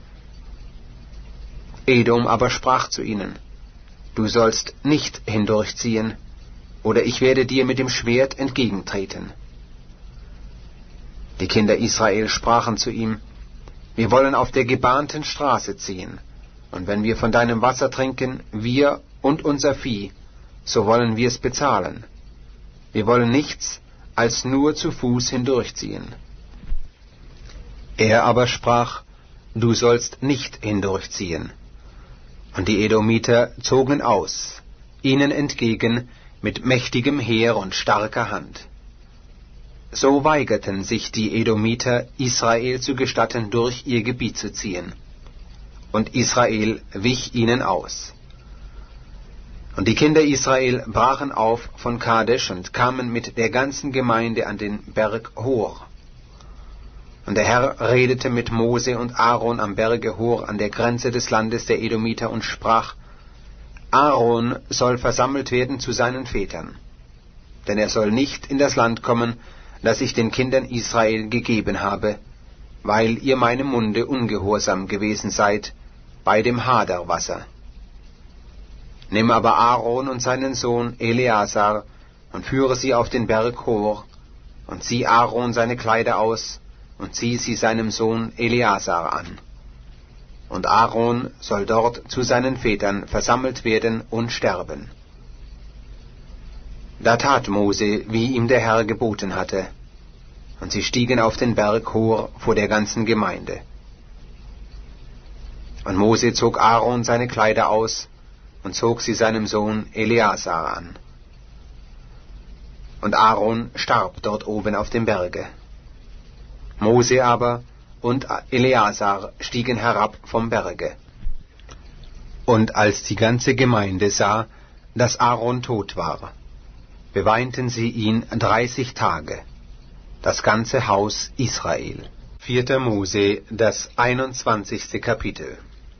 Edom aber sprach zu ihnen: Du sollst nicht hindurchziehen, oder ich werde dir mit dem Schwert entgegentreten. Die Kinder Israel sprachen zu ihm: Wir wollen auf der gebahnten Straße ziehen, und wenn wir von deinem Wasser trinken, wir und unser Vieh, so wollen wir es bezahlen. Wir wollen nichts als nur zu Fuß hindurchziehen. Er aber sprach: Du sollst nicht hindurchziehen. Und die Edomiter zogen aus, ihnen entgegen mit mächtigem Heer und starker Hand. So weigerten sich die Edomiter, Israel zu gestatten, durch ihr Gebiet zu ziehen. Und Israel wich ihnen aus. Und die Kinder Israel brachen auf von Kadesh und kamen mit der ganzen Gemeinde an den Berg Hor. Und der Herr redete mit Mose und Aaron am Berge Hor an der Grenze des Landes der Edomiter und sprach: Aaron soll versammelt werden zu seinen Vätern, denn er soll nicht in das Land kommen, das ich den Kindern Israel gegeben habe, weil ihr meinem Munde ungehorsam gewesen seid bei dem Haderwasser. Nimm aber Aaron und seinen Sohn Eleazar und führe sie auf den Berg Hor, und zieh Aaron seine Kleider aus, und zieh sie seinem Sohn Eleazar an. Und Aaron soll dort zu seinen Vätern versammelt werden und sterben. Da tat Mose, wie ihm der Herr geboten hatte, und sie stiegen auf den Berg Hor vor der ganzen Gemeinde. Und Mose zog Aaron seine Kleider aus und zog sie seinem Sohn Eleazar an. Und Aaron starb dort oben auf dem Berge. Mose aber und Eleazar stiegen herab vom Berge. Und als die ganze Gemeinde sah, dass Aaron tot war, beweinten sie ihn dreißig Tage, das ganze Haus Israel. Vierter Mose, das einundzwanzigste Kapitel.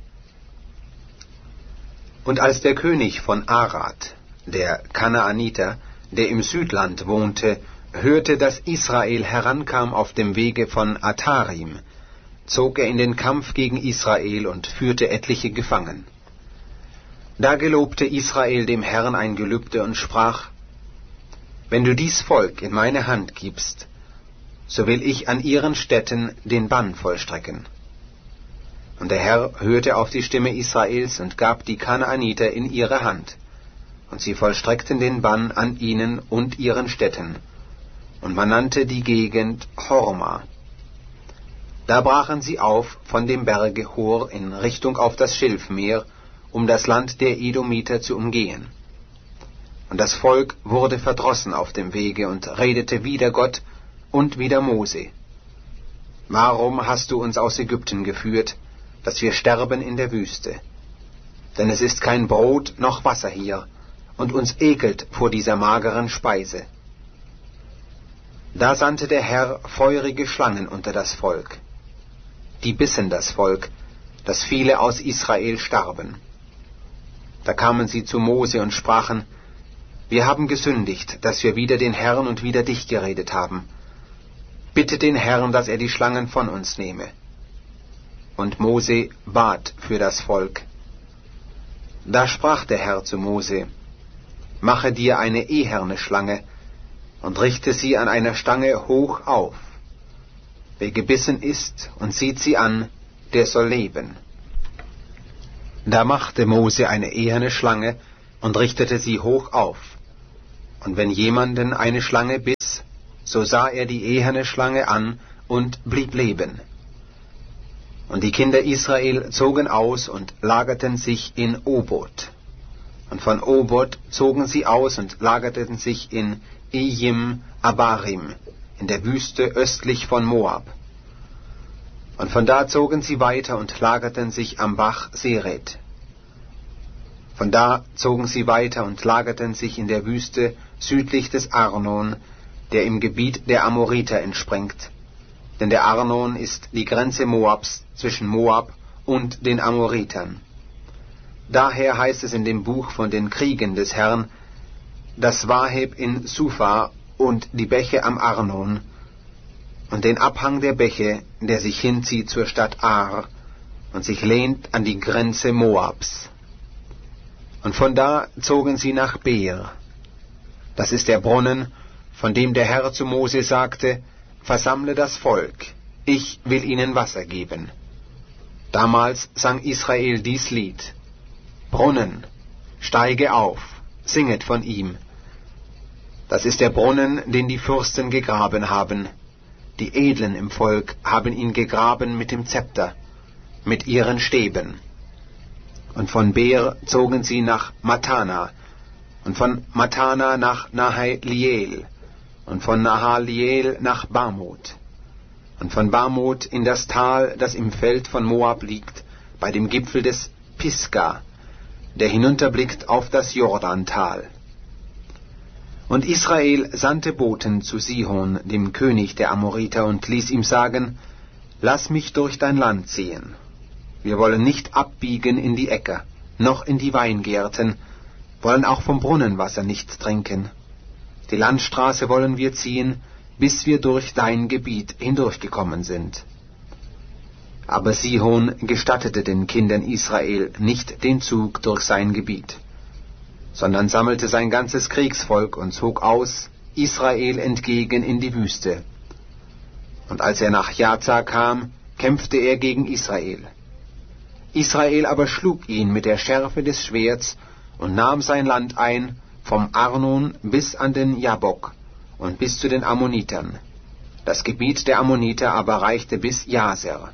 Und als der König von Arad, der Kanaaniter, der im Südland wohnte, hörte, dass Israel herankam auf dem Wege von Atarim, zog er in den Kampf gegen Israel und führte etliche gefangen. Da gelobte Israel dem Herrn ein Gelübde und sprach: Wenn du dies Volk in meine Hand gibst, so will ich an ihren Städten den Bann vollstrecken. Und der Herr hörte auf die Stimme Israels und gab die Kanaaniter in ihre Hand, und sie vollstreckten den Bann an ihnen und ihren Städten, und man nannte die Gegend Horma. Da brachen sie auf von dem Berge Hor in Richtung auf das Schilfmeer, um das Land der Edomiter zu umgehen. Und das Volk wurde verdrossen auf dem Wege und redete wider Gott und wider Mose: Warum hast du uns aus Ägypten geführt, dass wir sterben in der Wüste? Denn es ist kein Brot noch Wasser hier, und uns ekelt vor dieser mageren Speise. Da sandte der Herr feurige Schlangen unter das Volk. Die bissen das Volk, dass viele aus Israel starben. Da kamen sie zu Mose und sprachen: Wir haben gesündigt, dass wir wider den Herrn und wider dich geredet haben. Bitte den Herrn, dass er die Schlangen von uns nehme. Und Mose bat für das Volk. Da sprach der Herr zu Mose: Mache dir eine eherne Schlange und richte sie an einer Stange hoch auf. Wer gebissen ist und sieht sie an, der soll leben. Da machte Mose eine eherne Schlange, und richtete sie hoch auf. Und wenn jemanden eine Schlange biss, so sah er die eherne Schlange an und blieb leben. Und die Kinder Israel zogen aus und lagerten sich in Obot. Und von Obot zogen sie aus und lagerten sich in Ijim Abarim, in der Wüste östlich von Moab. Und von da zogen sie weiter und lagerten sich am Bach Seret. Von da zogen sie weiter und lagerten sich in der Wüste südlich des Arnon, der im Gebiet der Amoriter entspringt. Denn der Arnon ist die Grenze Moabs zwischen Moab und den Amoritern. Daher heißt es in dem Buch von den Kriegen des Herrn, das Waheb in Sufa und die Bäche am Arnon und den Abhang der Bäche, der sich hinzieht zur Stadt Ar und sich lehnt an die Grenze Moabs. Und von da zogen sie nach Beer. Das ist der Brunnen, von dem der Herr zu Mose sagte, versammle das Volk, ich will ihnen Wasser geben. Damals sang Israel dies Lied. Brunnen, steige auf, singet von ihm. Das ist der Brunnen, den die Fürsten gegraben haben. Die Edlen im Volk haben ihn gegraben mit dem Zepter, mit ihren Stäben. Und von Beer zogen sie nach Matana, und von Matana nach Nahaliel, und von Nahaliel nach Bamoth, und von Bamoth in das Tal, das im Feld von Moab liegt, bei dem Gipfel des Pisga, der hinunterblickt auf das Jordantal. Und Israel sandte Boten zu Sihon, dem König der Amoriter, und ließ ihm sagen, lass mich durch dein Land ziehen. Wir wollen nicht abbiegen in die Äcker, noch in die Weingärten, wollen auch vom Brunnenwasser nichts trinken. Die Landstraße wollen wir ziehen, bis wir durch dein Gebiet hindurchgekommen sind. Aber Sihon gestattete den Kindern Israel nicht den Zug durch sein Gebiet, sondern sammelte sein ganzes Kriegsvolk und zog aus, Israel entgegen in die Wüste. Und als er nach Jaza kam, kämpfte er gegen Israel. Israel aber schlug ihn mit der Schärfe des Schwerts und nahm sein Land ein, vom Arnon bis an den Jabok und bis zu den Ammonitern. Das Gebiet der Ammoniter aber reichte bis Jaser.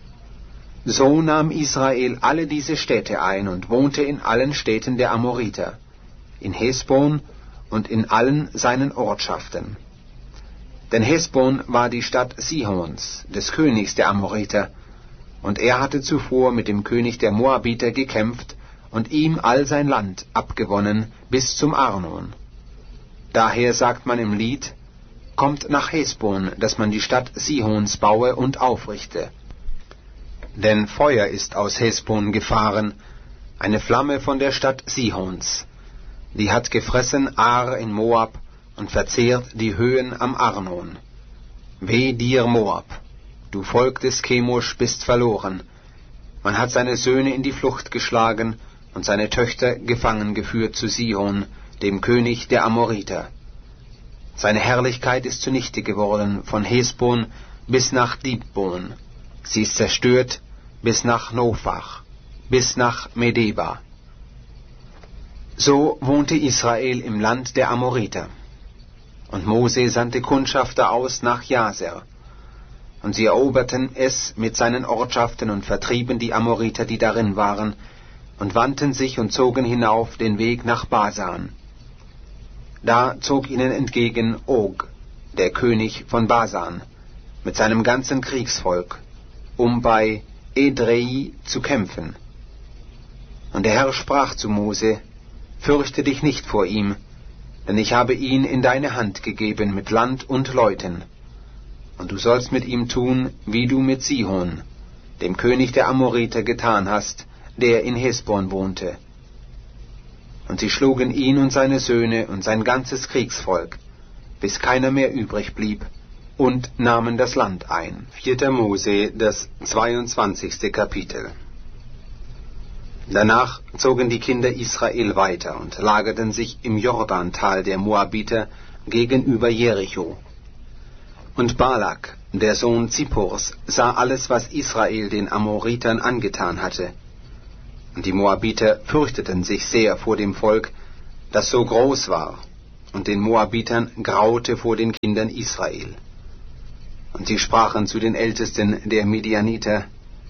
So nahm Israel alle diese Städte ein und wohnte in allen Städten der Amoriter, in Hesbon und in allen seinen Ortschaften. Denn Hesbon war die Stadt Sihons, des Königs der Amoriter, und er hatte zuvor mit dem König der Moabiter gekämpft und ihm all sein Land abgewonnen bis zum Arnon. Daher sagt man im Lied, kommt nach Hesbon, dass man die Stadt Sihons baue und aufrichte. Denn Feuer ist aus Hesbon gefahren, eine Flamme von der Stadt Sihons. Die hat gefressen Ar in Moab und verzehrt die Höhen am Arnon. Weh dir, Moab! Du Volk des Chemosh bist verloren. Man hat seine Söhne in die Flucht geschlagen und seine Töchter gefangen geführt zu Sihon, dem König der Amoriter. Seine Herrlichkeit ist zunichte geworden von Hesbon bis nach Dibon. Sie ist zerstört bis nach Nophach, bis nach Medeba. So wohnte Israel im Land der Amoriter. Und Mose sandte Kundschafter aus nach Jaser. Und sie eroberten es mit seinen Ortschaften und vertrieben die Amoriter, die darin waren, und wandten sich und zogen hinauf den Weg nach Basan. Da zog ihnen entgegen Og, der König von Basan, mit seinem ganzen Kriegsvolk, um bei Edrei zu kämpfen. Und der Herr sprach zu Mose, fürchte dich nicht vor ihm, denn ich habe ihn in deine Hand gegeben mit Land und Leuten. Und du sollst mit ihm tun, wie du mit Sihon, dem König der Amoriter, getan hast, der in Hesbon wohnte. Und sie schlugen ihn und seine Söhne und sein ganzes Kriegsvolk, bis keiner mehr übrig blieb, und nahmen das Land ein. Vierter Mose, das zweiundzwanzigste Kapitel. Danach zogen die Kinder Israel weiter und lagerten sich im Jordantal der Moabiter gegenüber Jericho. Und Balak, der Sohn Zippors, sah alles, was Israel den Amoritern angetan hatte. Und die Moabiter fürchteten sich sehr vor dem Volk, das so groß war, und den Moabitern graute vor den Kindern Israel. Und sie sprachen zu den Ältesten der Midianiter: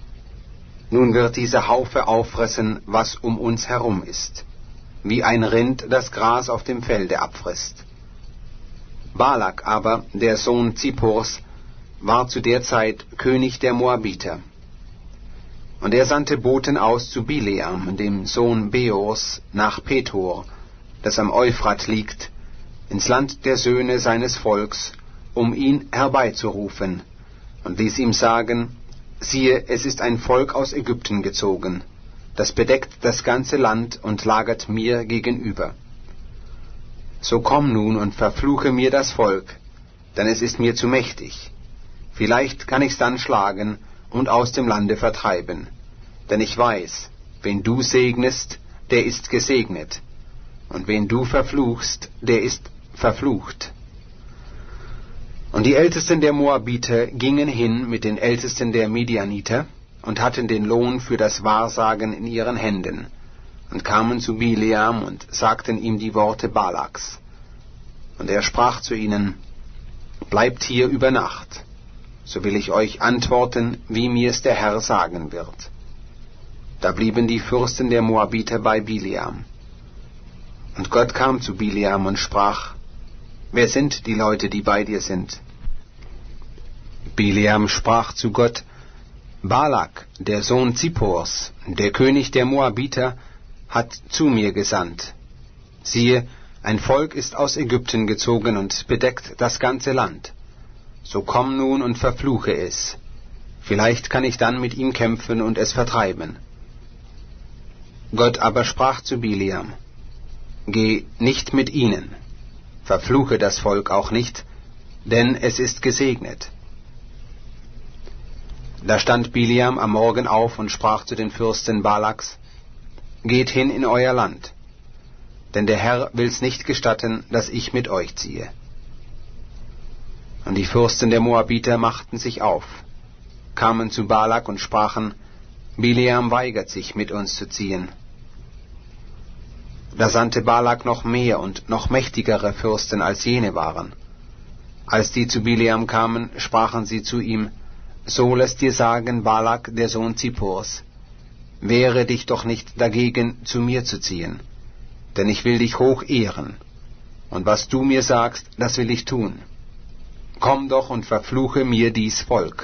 Nun wird dieser Haufe auffressen, was um uns herum ist, wie ein Rind das Gras auf dem Felde abfrisst. Balak aber, der Sohn Zippors, war zu der Zeit König der Moabiter. Und er sandte Boten aus zu Bileam, dem Sohn Beors, nach Pethor, das am Euphrat liegt, ins Land der Söhne seines Volks, um ihn herbeizurufen, und ließ ihm sagen: Siehe, es ist ein Volk aus Ägypten gezogen, das bedeckt das ganze Land und lagert mir gegenüber. So komm nun und verfluche mir das Volk, denn es ist mir zu mächtig. Vielleicht kann ich's dann schlagen und aus dem Lande vertreiben. Denn ich weiß, wen du segnest, der ist gesegnet, und wen du verfluchst, der ist verflucht. Und die Ältesten der Moabiter gingen hin mit den Ältesten der Midianiter und hatten den Lohn für das Wahrsagen in ihren Händen, und kamen zu Bileam und sagten ihm die Worte Balaks. Und er sprach zu ihnen: Bleibt hier über Nacht, so will ich euch antworten, wie mir's der Herr sagen wird. Da blieben die Fürsten der Moabiter bei Bileam. Und Gott kam zu Bileam und sprach: Wer sind die Leute, die bei dir sind? Bileam sprach zu Gott: Balak, der Sohn Zippors, der König der Moabiter, hat zu mir gesandt. Siehe, ein Volk ist aus Ägypten gezogen und bedeckt das ganze Land. So komm nun und verfluche es. Vielleicht kann ich dann mit ihm kämpfen und es vertreiben. Gott aber sprach zu Bileam: Geh nicht mit ihnen, verfluche das Volk auch nicht, denn es ist gesegnet. Da stand Bileam am Morgen auf und sprach zu den Fürsten Balaks: Geht hin in euer Land, denn der Herr will's nicht gestatten, dass ich mit euch ziehe. Und die Fürsten der Moabiter machten sich auf, kamen zu Balak und sprachen: Bileam weigert sich, mit uns zu ziehen. Da sandte Balak noch mehr und noch mächtigere Fürsten als jene waren. Als die zu Bileam kamen, sprachen sie zu ihm: So lässt dir sagen, Balak, der Sohn Zippors, wehre dich doch nicht dagegen, zu mir zu ziehen, denn ich will dich hoch ehren, und was du mir sagst, das will ich tun. Komm doch und verfluche mir dies Volk.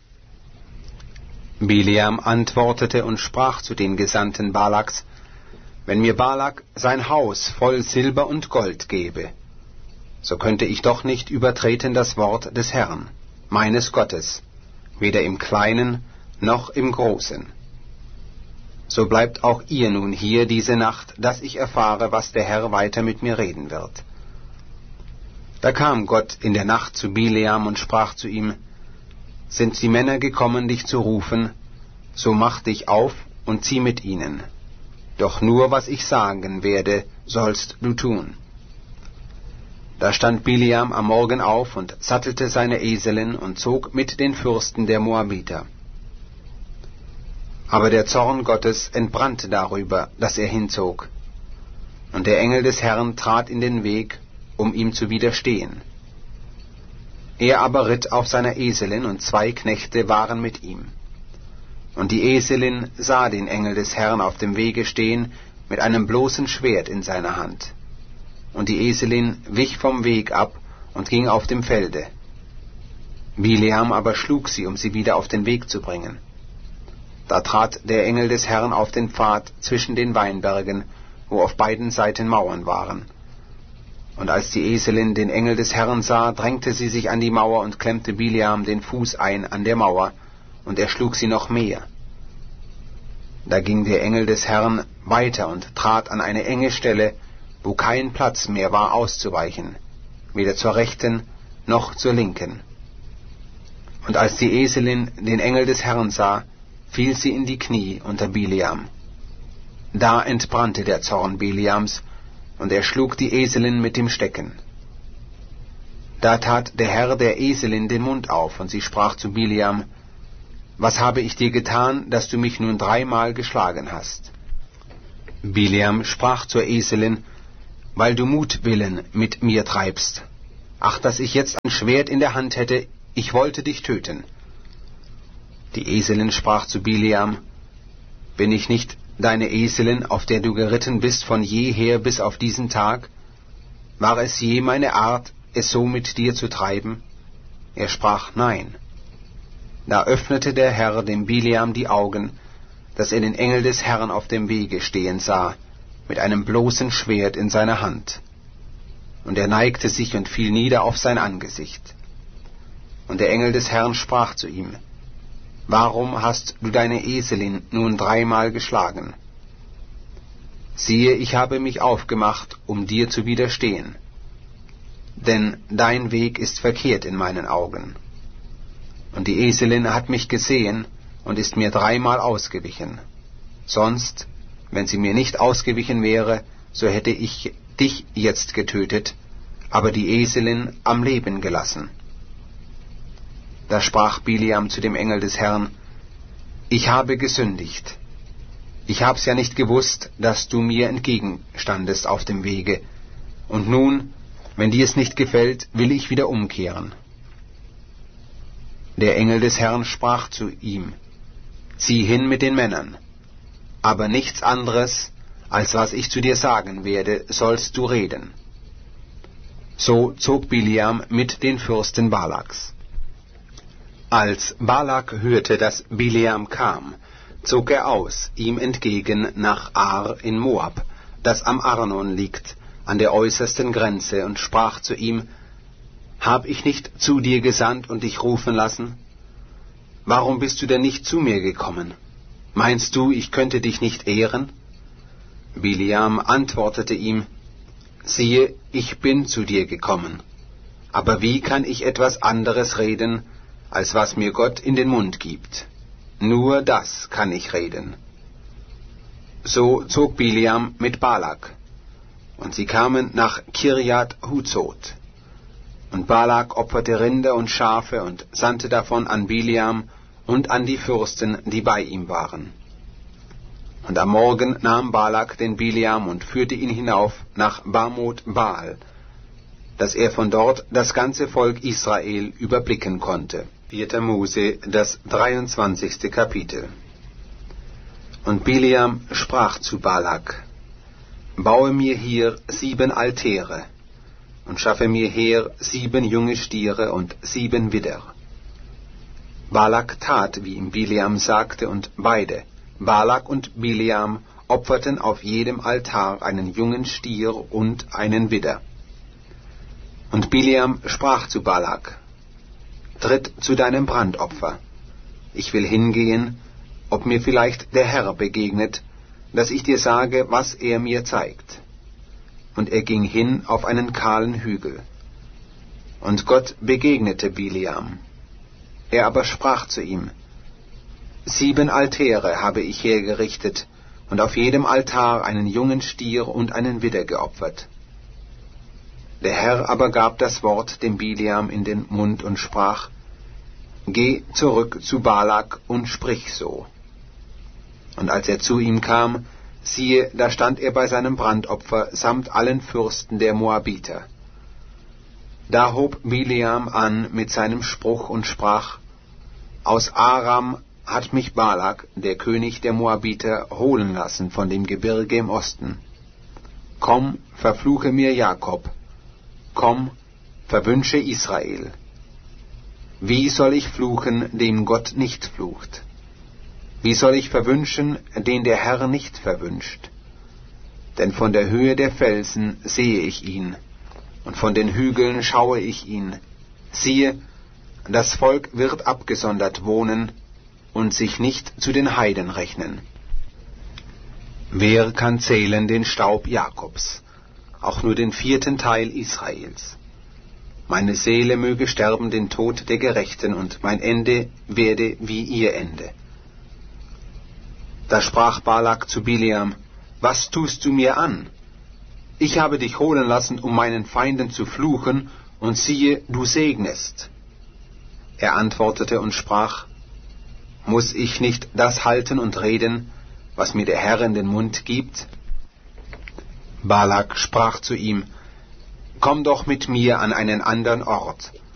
Bileam antwortete und sprach zu den Gesandten Balaks: Wenn mir Balak sein Haus voll Silber und Gold gebe, so könnte ich doch nicht übertreten das Wort des Herrn, meines Gottes, weder im Kleinen noch im Großen. So bleibt auch ihr nun hier diese Nacht, dass ich erfahre, was der Herr weiter mit mir reden wird. Da kam Gott in der Nacht zu Bileam und sprach zu ihm: Sind die Männer gekommen, dich zu rufen, so mach dich auf und zieh mit ihnen. Doch nur, was ich sagen werde, sollst du tun. Da stand Bileam am Morgen auf und sattelte seine Eselin und zog mit den Fürsten der Moabiter. Aber der Zorn Gottes entbrannte darüber, dass er hinzog. Und der Engel des Herrn trat in den Weg, um ihm zu widerstehen. Er aber ritt auf seiner Eselin, und zwei Knechte waren mit ihm. Und die Eselin sah den Engel des Herrn auf dem Wege stehen, mit einem bloßen Schwert in seiner Hand. Und die Eselin wich vom Weg ab und ging auf dem Felde. Bileam aber schlug sie, um sie wieder auf den Weg zu bringen. Da trat der Engel des Herrn auf den Pfad zwischen den Weinbergen, wo auf beiden Seiten Mauern waren. Und als die Eselin den Engel des Herrn sah, drängte sie sich an die Mauer und klemmte Bileam den Fuß ein an der Mauer, und er schlug sie noch mehr. Da ging der Engel des Herrn weiter und trat an eine enge Stelle, wo kein Platz mehr war auszuweichen, weder zur rechten noch zur linken. Und als die Eselin den Engel des Herrn sah, fiel sie in die Knie unter Bileam. Da entbrannte der Zorn Bileams, und er schlug die Eselin mit dem Stecken. Da tat der Herr der Eselin den Mund auf, und sie sprach zu Bileam: Was habe ich dir getan, dass du mich nun dreimal geschlagen hast? Bileam sprach zur Eselin: Weil du Mutwillen mit mir treibst. Ach, dass ich jetzt ein Schwert in der Hand hätte, ich wollte dich töten. Die Eselin sprach zu Bileam: Bin ich nicht deine Eselin, auf der du geritten bist von jeher bis auf diesen Tag? War es je meine Art, es so mit dir zu treiben? Er sprach: Nein. Da öffnete der Herr dem Bileam die Augen, dass er den Engel des Herrn auf dem Wege stehen sah, mit einem bloßen Schwert in seiner Hand. Und er neigte sich und fiel nieder auf sein Angesicht. Und der Engel des Herrn sprach zu ihm: Warum hast du deine Eselin nun dreimal geschlagen? Siehe, ich habe mich aufgemacht, um dir zu widerstehen. Denn dein Weg ist verkehrt in meinen Augen. Und die Eselin hat mich gesehen und ist mir dreimal ausgewichen. Sonst, wenn sie mir nicht ausgewichen wäre, so hätte ich dich jetzt getötet, aber die Eselin am Leben gelassen. Da sprach Bileam zu dem Engel des Herrn: Ich habe gesündigt. Ich hab's ja nicht gewusst, dass du mir entgegenstandest auf dem Wege. Und nun, wenn dir es nicht gefällt, will ich wieder umkehren. Der Engel des Herrn sprach zu ihm: Zieh hin mit den Männern, aber nichts anderes, als was ich zu dir sagen werde, sollst du reden. So zog Bileam mit den Fürsten Balaks. Als Balak hörte, dass Bileam kam, zog er aus, ihm entgegen nach Ar in Moab, das am Arnon liegt, an der äußersten Grenze, und sprach zu ihm: Hab ich nicht zu dir gesandt und dich rufen lassen? Warum bist du denn nicht zu mir gekommen? Meinst du, ich könnte dich nicht ehren? Bileam antwortete ihm: Siehe, ich bin zu dir gekommen. Aber wie kann ich etwas anderes reden, als was mir Gott in den Mund gibt? Nur das kann ich reden. So zog Bileam mit Balak, und sie kamen nach Kirjat Huzot. Und Balak opferte Rinder und Schafe und sandte davon an Bileam und an die Fürsten, die bei ihm waren. Und am Morgen nahm Balak den Bileam und führte ihn hinauf nach Bamot Baal, dass er von dort das ganze Volk Israel überblicken konnte. vierter Mose, das dreiundzwanzigste Kapitel. Und Bileam sprach zu Balak: Baue mir hier sieben Altäre und schaffe mir her sieben junge Stiere und sieben Widder. Balak tat, wie ihm Bileam sagte, und beide, Balak und Bileam, opferten auf jedem Altar einen jungen Stier und einen Widder. Und Bileam sprach zu Balak: Tritt zu deinem Brandopfer. Ich will hingehen, ob mir vielleicht der Herr begegnet, dass ich dir sage, was er mir zeigt. Und er ging hin auf einen kahlen Hügel. Und Gott begegnete Bileam. Er aber sprach zu ihm: Sieben Altäre habe ich hergerichtet, und auf jedem Altar einen jungen Stier und einen Widder geopfert. Der Herr aber gab das Wort dem Bileam in den Mund und sprach: Geh zurück zu Balak und sprich so. Und als er zu ihm kam, siehe, da stand er bei seinem Brandopfer samt allen Fürsten der Moabiter. Da hob Bileam an mit seinem Spruch und sprach: Aus Aram hat mich Balak, der König der Moabiter, holen lassen von dem Gebirge im Osten. Komm, verfluche mir Jakob. Komm, verwünsche Israel. Wie soll ich fluchen, dem Gott nicht flucht? Wie soll ich verwünschen, den der Herr nicht verwünscht? Denn von der Höhe der Felsen sehe ich ihn, und von den Hügeln schaue ich ihn. Siehe, das Volk wird abgesondert wohnen und sich nicht zu den Heiden rechnen. Wer kann zählen den Staub Jakobs, auch nur den vierten Teil Israels? Meine Seele möge sterben den Tod der Gerechten, und mein Ende werde wie ihr Ende. Da sprach Balak zu Bileam: Was tust du mir an? Ich habe dich holen lassen, um meinen Feinden zu fluchen, und siehe, du segnest. Er antwortete und sprach: Muss ich nicht das halten und reden, was mir der Herr in den Mund gibt? Balak sprach zu ihm: Komm doch mit mir an einen andern Ort,